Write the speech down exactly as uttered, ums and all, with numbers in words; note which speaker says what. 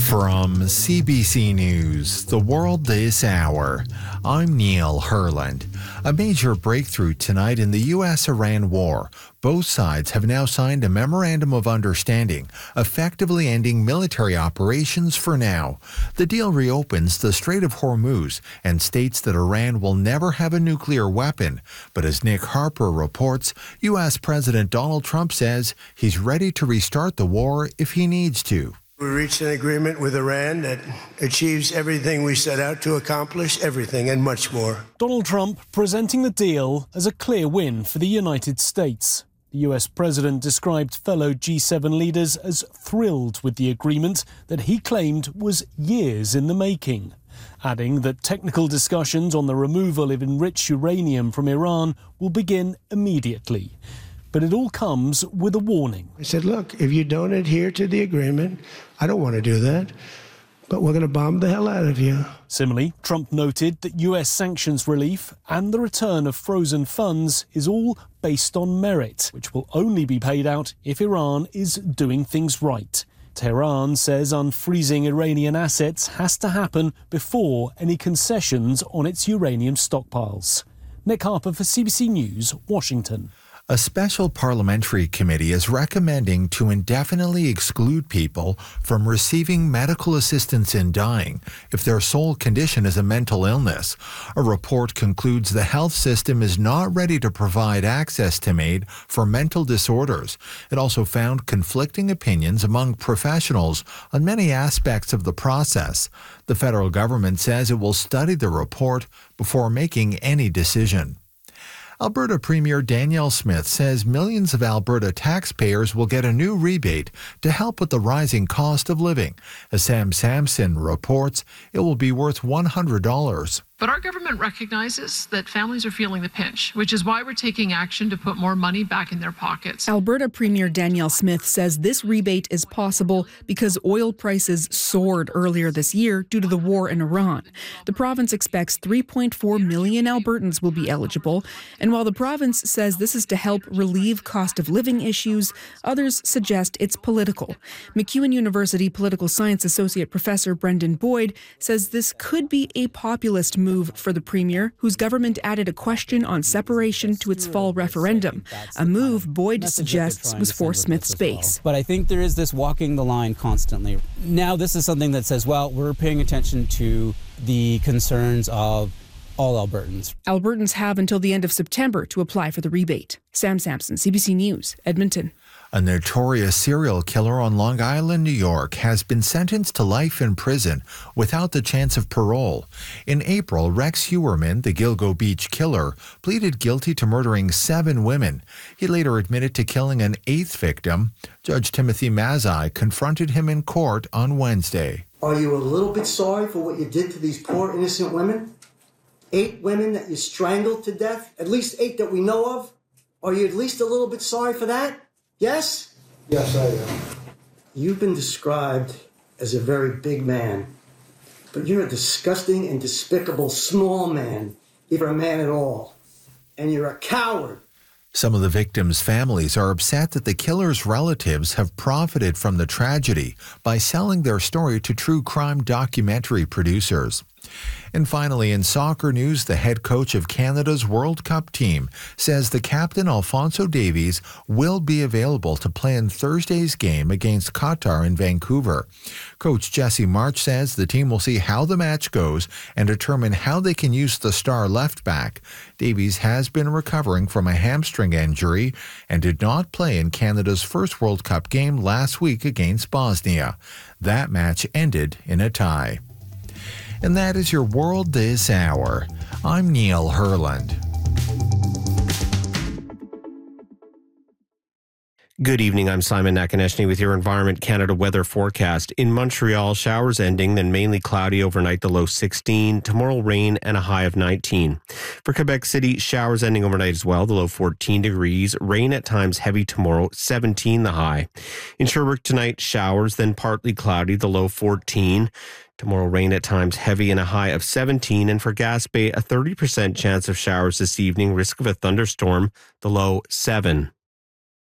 Speaker 1: From C B C News, The World This Hour, I'm Neil Herland. A major breakthrough tonight in the U S Iran war. Both sides have now signed a memorandum of understanding, effectively ending military operations for now. The deal reopens the Strait of Hormuz and states that Iran will never have a nuclear weapon. But as Nick Harper reports, U S President Donald Trump says he's ready to restart the war if he needs to.
Speaker 2: We reached an agreement with Iran that achieves everything we set out to accomplish, everything and much more.
Speaker 3: Donald Trump presenting the deal as a clear win for the United States. The U S president described fellow G seven leaders as thrilled with the agreement that he claimed was years in the making, adding that technical discussions on the removal of enriched uranium from Iran will begin immediately. But it all comes with a warning.
Speaker 2: I said, look, if you don't adhere to the agreement, I don't want to do that, but we're going to bomb the hell out of you.
Speaker 3: Similarly, Trump noted that U S sanctions relief and the return of frozen funds is all based on merit, which will only be paid out if Iran is doing things right. Tehran says unfreezing Iranian assets has to happen before any concessions on its uranium stockpiles. Nick Harper for C B C News, Washington.
Speaker 1: A special parliamentary committee is recommending to indefinitely exclude people from receiving medical assistance in dying if their sole condition is a mental illness. A report concludes the health system is not ready to provide access to MAID for mental disorders. It also found conflicting opinions among professionals on many aspects of the process. The federal government says it will study the report before making any decision. Alberta Premier Danielle Smith says millions of Alberta taxpayers will get a new rebate to help with the rising cost of living. As Sam Sampson reports, it will be worth one hundred dollars.
Speaker 4: But our government recognizes that families are feeling the pinch, which is why we're taking action to put more money back in their pockets.
Speaker 5: Alberta Premier Danielle Smith says this rebate is possible because oil prices soared earlier this year due to the war in Iran. The province expects three point four million Albertans will be eligible. And while the province says this is to help relieve cost of living issues, others suggest it's political. MacEwan University Political Science Associate Professor Brendan Boyd says this could be a populist move for the Premier, whose government added a question on separation to its fall referendum, a move Boyd suggests was for Smith's base.
Speaker 6: But I think there is this walking the line constantly. Now this is something that says, well, we're paying attention to the concerns of all Albertans.
Speaker 5: Albertans have until the end of September to apply for the rebate. Sam Sampson, C B C News, Edmonton.
Speaker 1: A notorious serial killer on Long Island, New York, has been sentenced to life in prison without the chance of parole. In April, Rex Heuermann, the Gilgo Beach killer, pleaded guilty to murdering seven women. He later admitted to killing an eighth victim. Judge Timothy Mazzei confronted him in court on Wednesday.
Speaker 7: Are you a little bit sorry for what you did to these poor innocent women? Eight women that you strangled to death? At least eight that we know of? Are you at least a little bit sorry for that? Yes?
Speaker 2: Yes, I am.
Speaker 7: You've been described as a very big man, but you're a disgusting and despicable small man, if you're a man at all. And you're a coward.
Speaker 1: Some of the victims' families are upset that the killer's relatives have profited from the tragedy by selling their story to true crime documentary producers. And finally, in soccer news, the head coach of Canada's World Cup team says the captain Alphonso Davies will be available to play in Thursday's game against Qatar in Vancouver. Coach Jesse March says the team will see how the match goes and determine how they can use the star left back. Davies has been recovering from a hamstring injury and did not play in Canada's first World Cup game last week against Bosnia. That match ended in a tie. And that is your World This Hour. I'm Neil Herland.
Speaker 8: Good evening, I'm Simon Nakonechny with your Environment Canada weather forecast. In Montreal, showers ending, then mainly cloudy overnight, the low sixteen. Tomorrow, rain and a high of nineteen. For Quebec City, showers ending overnight as well, the low fourteen degrees. Rain at times heavy tomorrow, seventeen the high. In Sherbrooke tonight, showers, then partly cloudy, the low fourteen. Tomorrow, rain at times heavy and a high of seventeen. And for Gaspé, a thirty percent chance of showers this evening, risk of a thunderstorm, the low seven.